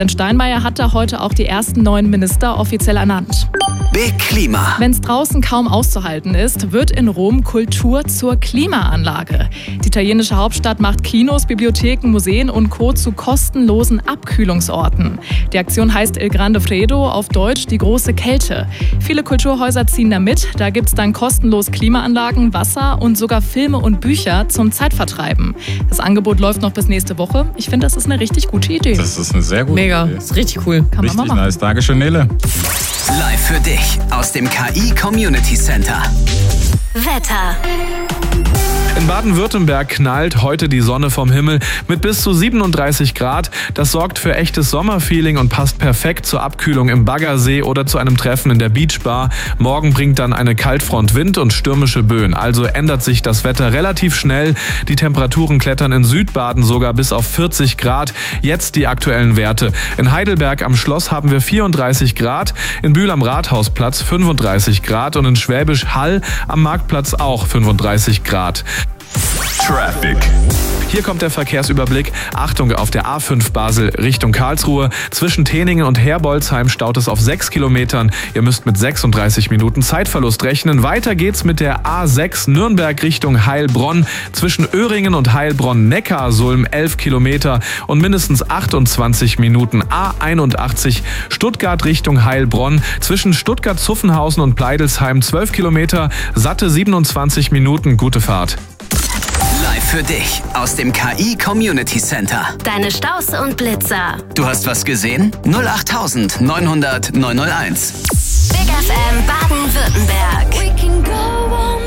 Steinmeier hat da heute auch die ersten neuen Minister offiziell ernannt. Big Klima. Wenn es draußen kaum auszuhalten ist, wird in Rom Kultur zur Klimaanlage. Die italienische Hauptstadt macht Kinos, Bibliotheken, Museen und Co. zu kostenlosen Abkühlungsorten. Die Aktion heißt Il Grande Freddo, auf Deutsch die große Kälte. Viele Kulturhäuser ziehen da mit. Da gibt es dann kostenlos Klimaanlagen, Wasser und sogar Filme und Bücher zum Zeitvertreiben. Das Angebot läuft noch bis nächste Woche. Ich finde, das ist eine richtig gute Idee. Das ist eine sehr gute Mega, Idee. das ist richtig cool. Kann man mal machen. Nice. Dankeschön, Nele. Live für dich aus dem KI Community Center. Wetter. In Baden-Württemberg knallt heute die Sonne vom Himmel mit bis zu 37 Grad. Das sorgt für echtes Sommerfeeling und passt perfekt zur Abkühlung im Baggersee oder zu einem Treffen in der Beachbar. Morgen bringt dann eine Kaltfront Wind und stürmische Böen. Also ändert sich das Wetter relativ schnell. Die Temperaturen klettern in Südbaden sogar bis auf 40 Grad. Jetzt die aktuellen Werte. In Heidelberg am Schloss haben wir 34 Grad, in Bühl am Rathausplatz 35 Grad und in Schwäbisch Hall am Marktplatz auch 35 Grad. Traffic. Hier kommt der Verkehrsüberblick. Achtung, auf der A5 Basel Richtung Karlsruhe. Zwischen Teningen und Herbolzheim staut es auf 6 Kilometern. Ihr müsst mit 36 Minuten Zeitverlust rechnen. Weiter geht's mit der A6 Nürnberg Richtung Heilbronn. Zwischen Öhringen und Heilbronn-Neckarsulm 11 Kilometer und mindestens 28 Minuten. A81 Stuttgart Richtung Heilbronn. Zwischen Stuttgart-Zuffenhausen und Pleidelsheim 12 Kilometer. Satte 27 Minuten. Gute Fahrt. Live für dich aus dem KI Community Center. Deine Staus und Blitzer. Du hast was gesehen? 08000 900 901. Big FM Baden-Württemberg.